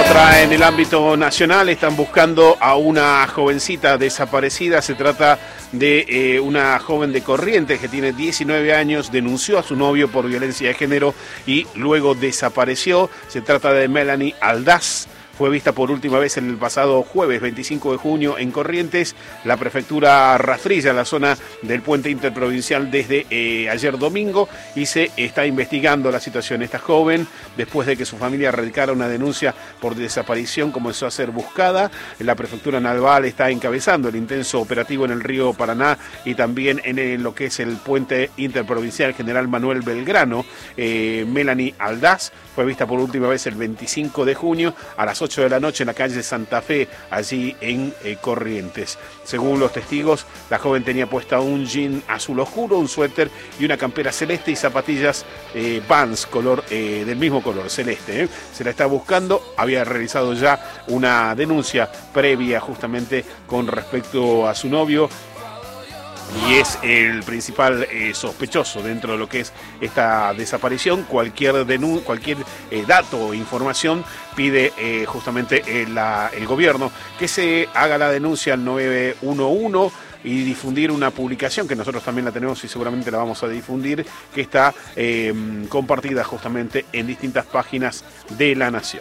Otra en el ámbito nacional, están buscando a una jovencita desaparecida. Se trata de una joven de Corrientes que tiene 19 años, denunció a su novio por violencia de género y luego desapareció. Se trata de Melanie Aldaz. Fue vista por última vez el pasado jueves 25 de junio en Corrientes. La prefectura rastrilla la zona del puente interprovincial desde ayer domingo y se está investigando la situación. Esta joven, después de que su familia radicara una denuncia por desaparición, comenzó a ser buscada. La prefectura naval está encabezando el intenso operativo en el río Paraná y también en lo que es el puente interprovincial General Manuel Belgrano. Melanie Aldaz fue vista por última vez el 25 de junio a las 8 de la noche en la calle Santa Fe, allí en Corrientes. Según los testigos, la joven tenía puesta un jean azul oscuro, un suéter y una campera celeste y zapatillas Vans, del mismo color, celeste. Se la está buscando, había realizado ya una denuncia previa justamente con respecto a su novio, y es el principal sospechoso dentro de lo que es esta desaparición. Cualquier dato o información pide justamente el gobierno que se haga la denuncia al 911 y difundir una publicación que nosotros también la tenemos y seguramente la vamos a difundir, que está compartida justamente en distintas páginas de La Nación.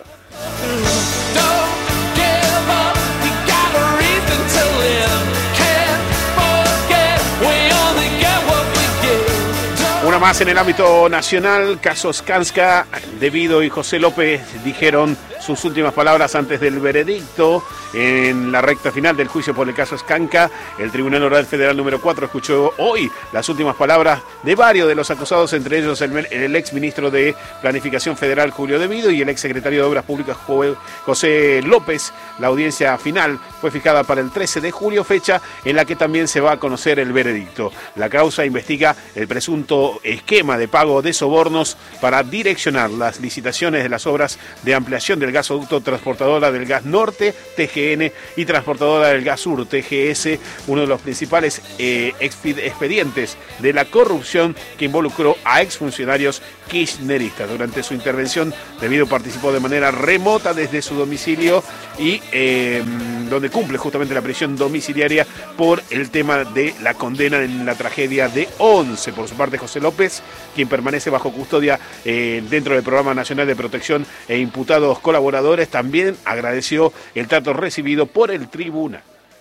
Una más en el ámbito nacional, caso Skanska. Devido y José López dijeron sus últimas palabras antes del veredicto en la recta final del juicio por el caso Skanska. El Tribunal Oral Federal número 4 escuchó hoy las últimas palabras de varios de los acusados, entre ellos el ex ministro de Planificación Federal Julio Devido y el ex secretario de Obras Públicas José López. La audiencia final fue fijada para el 13 de julio, fecha en la que también se va a conocer el veredicto. La causa investiga el presunto esquema de pago de sobornos para direccionar las licitaciones de las obras de ampliación del gasoducto Transportadora del Gas Norte, TGN, y Transportadora del Gas Sur, TGS, uno de los principales expedientes de la corrupción que involucró a exfuncionarios kirchneristas. Durante su intervención, Devido participó de manera remota desde su domicilio y donde cumple justamente la prisión domiciliaria por el tema de la condena en la tragedia de Once. Por su parte, José López, quien permanece bajo custodia dentro del Programa Nacional de Protección e imputados colaboradores, también agradeció el trato recibido por el tribunal.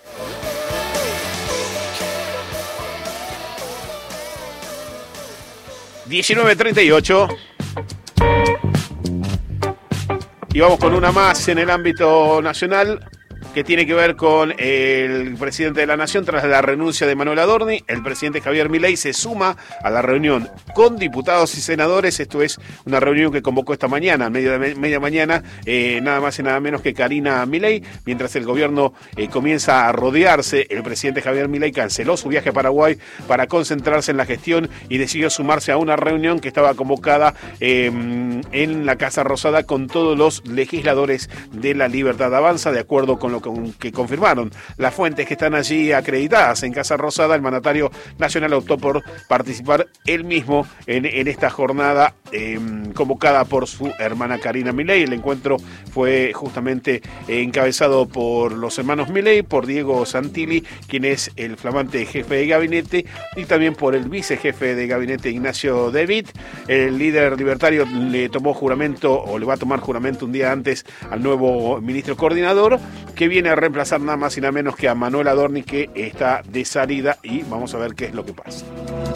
(19:38) y vamos con una más en el ámbito nacional, que tiene que ver con el presidente de la Nación. Tras la renuncia de Manuel Adorni, el presidente Javier Milei se suma a la reunión con diputados y senadores. Esto es una reunión que convocó esta mañana, media mañana, nada más y nada menos que Karina Milei. Mientras el gobierno comienza a rodearse, el presidente Javier Milei canceló su viaje a Paraguay para concentrarse en la gestión y decidió sumarse a una reunión que estaba convocada en la Casa Rosada con todos los legisladores de La Libertad Avanza. De acuerdo con lo que confirmaron las fuentes que están allí acreditadas en Casa Rosada, el mandatario nacional optó por participar él mismo en esta jornada convocada por su hermana Karina Milei. El encuentro fue justamente encabezado por los hermanos Milei, por Diego Santilli, quien es el flamante jefe de gabinete, y también por el vicejefe de gabinete Ignacio David. El líder libertario le tomó juramento, o le va a tomar juramento un día antes al nuevo ministro coordinador, que viene a reemplazar nada más y nada menos que a Manuel Adorni, que está de salida, y vamos a ver qué es lo que pasa.